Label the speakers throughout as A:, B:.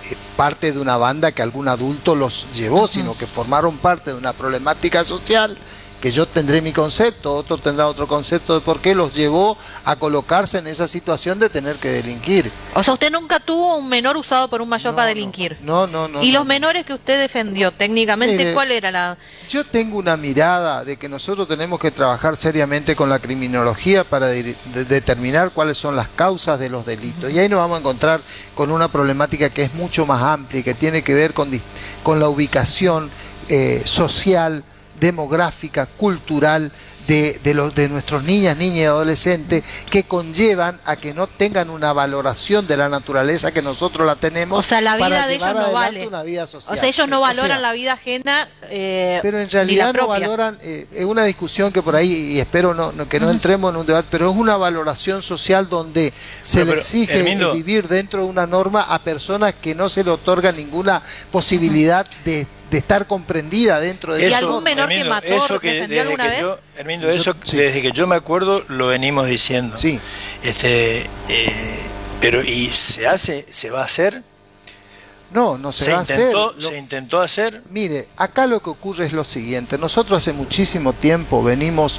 A: parte de una banda que algún adulto los llevó, sino que formaron parte de una problemática social, que yo tendré mi concepto, otro tendrá otro concepto de por qué los llevó a colocarse en esa situación de tener que delinquir.
B: O sea, usted nunca tuvo un menor usado por un mayor para delinquir.
A: No.
B: ¿Y los menores que usted defendió técnicamente,
A: mire,
B: cuál era la...?
A: Yo tengo una mirada de que nosotros tenemos que trabajar seriamente con la criminología para determinar cuáles son las causas de los delitos. Y ahí nos vamos a encontrar con una problemática que es mucho más amplia y que tiene que ver con la ubicación social, demográfica, cultural de nuestros niñas y adolescentes, que conllevan a que no tengan una valoración de la naturaleza que nosotros la tenemos.
B: O sea, la vida de ellos no vale.
A: Una vida social.
B: O sea, ellos no valoran la vida ajena.
A: Pero en realidad no valoran, es una discusión que por ahí, y espero que no entremos en un debate, pero es una valoración social donde se le exige vivir dentro de una norma a personas que no se le otorga ninguna posibilidad de estar comprendida dentro de
B: eso. ¿Y algún menor que mató defendió alguna vez?
C: Hermindo, desde que yo me acuerdo lo venimos diciendo.
A: Sí.
C: Pero ¿y se hace? ¿Se va a hacer?
A: No se va a hacer.
C: ¿Se intentó hacer?
A: Mire, acá lo que ocurre es lo siguiente. Nosotros hace muchísimo tiempo venimos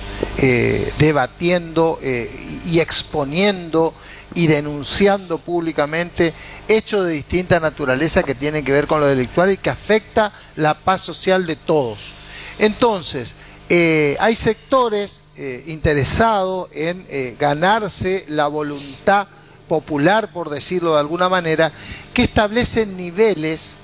A: debatiendo y exponiendo y denunciando públicamente hechos de distinta naturaleza que tienen que ver con lo delictual y que afecta la paz social de todos. Entonces, hay sectores interesados en ganarse la voluntad popular, por decirlo de alguna manera, que establecen niveles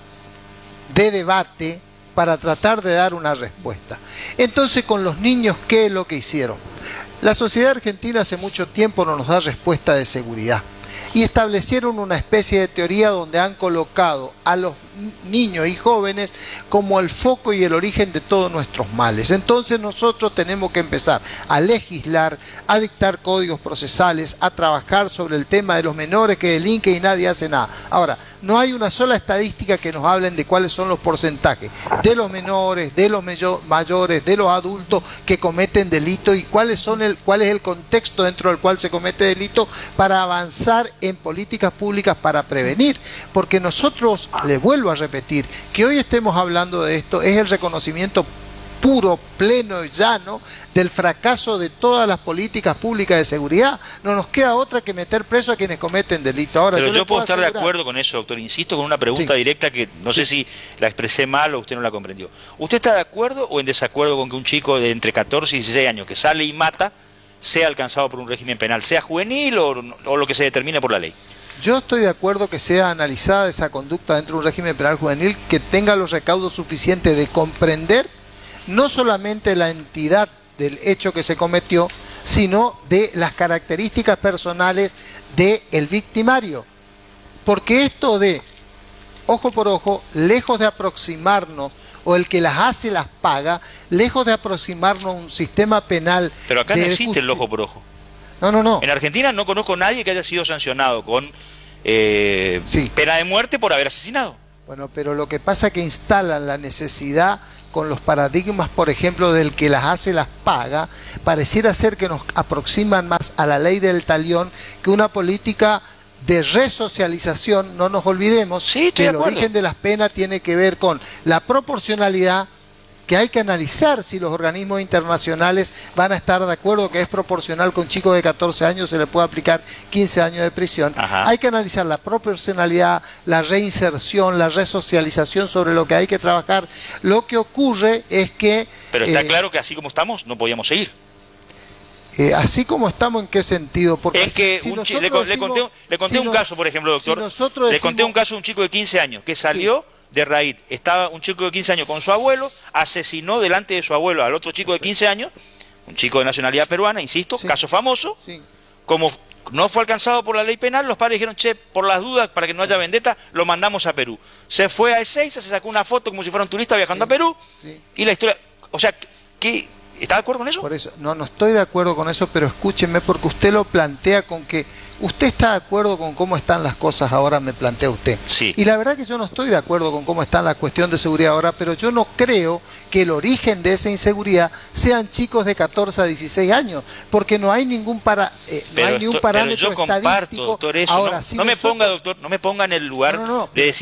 A: de debate para tratar de dar una respuesta. Entonces, con los niños, ¿qué es lo que hicieron? La sociedad argentina hace mucho tiempo no nos da respuesta de seguridad y establecieron una especie de teoría donde han colocado a los niños y jóvenes como el foco y el origen de todos nuestros males. Entonces nosotros tenemos que empezar a legislar, a dictar códigos procesales, a trabajar sobre el tema de los menores que delinquen y nadie hace nada. Ahora, no hay una sola estadística que nos hablen de cuáles son los porcentajes de los menores, de los mayores, de los adultos que cometen delito y cuál es el contexto dentro del cual se comete delito para avanzar en políticas públicas para prevenir. Porque nosotros, les vuelvo a repetir, que hoy estemos hablando de esto es el reconocimiento puro, pleno y llano del fracaso de todas las políticas públicas de seguridad. No nos queda otra que meter preso a quienes cometen delito. Ahora,
D: pero yo puedo estar de acuerdo con eso, doctor. Insisto con una pregunta directa que no sé si la expresé mal o usted no la comprendió. ¿Usted está de acuerdo o en desacuerdo con que un chico de entre 14 y 16 años que sale y mata sea alcanzado por un régimen penal, sea juvenil o lo que se determine por la ley?
A: Yo estoy de acuerdo que sea analizada esa conducta dentro de un régimen penal juvenil que tenga los recaudos suficientes de comprender no solamente la entidad del hecho que se cometió, sino de las características personales del victimario. Porque esto de ojo por ojo, lejos de aproximarnos, o el que las hace las paga, lejos de aproximarnos a un sistema penal...
D: Pero acá no existe el ojo por ojo.
A: No.
D: En Argentina no conozco a nadie que haya sido sancionado con pena de muerte por haber asesinado.
A: Bueno, pero lo que pasa es que instalan la necesidad con los paradigmas, por ejemplo, del que las hace las paga, pareciera ser que nos aproximan más a la ley del talión que una política de resocialización. No nos olvidemos que el origen de las penas tiene que ver con la proporcionalidad, que hay que analizar si los organismos internacionales van a estar de acuerdo que es proporcional con chicos de 14 años, se le puede aplicar 15 años de prisión. Hay que analizar la proporcionalidad, la reinserción, la resocialización, sobre lo que hay que trabajar. Lo que ocurre es que...
D: Pero está claro que así como estamos no podíamos seguir.
A: Así como estamos, ¿en qué sentido? Porque
D: es que le conté un caso, por ejemplo, doctor, le conté un caso de un chico de 15 años que salió de Raíz, estaba un chico de 15 años con su abuelo, asesinó delante de su abuelo al otro chico de 15 años, un chico de nacionalidad peruana, insisto, caso famoso. Como no fue alcanzado por la ley penal, los padres dijeron, che, por las dudas, para que no haya vendetta, lo mandamos a Perú. Se fue a Ezeiza, se sacó una foto como si fuera un turista viajando a Perú, y la historia... O sea, ¿qué? ¿Está de acuerdo con eso?
A: Por eso, no estoy de acuerdo con eso, pero escúchenme, porque usted lo plantea con que usted está de acuerdo con cómo están las cosas ahora, me plantea usted. Y la verdad que yo no estoy de acuerdo con cómo está la cuestión de seguridad ahora, pero yo no creo que el origen de esa inseguridad sean chicos de 14 a 16 años, porque no hay ningún parámetro
D: pero yo comparto,
A: estadístico.
D: doctor, eso.
A: Ahora,
D: no me ponga, doctor, no me ponga en el lugar de decir